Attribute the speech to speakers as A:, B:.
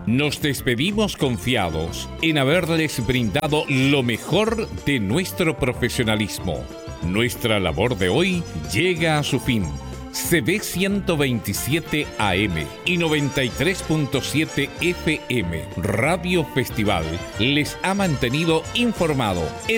A: Nos despedimos confiados en haberles brindado lo mejor de nuestro profesionalismo. Nuestra labor de hoy llega a su fin. CB 127 AM y 93.7 FM Radio Festival les ha mantenido informado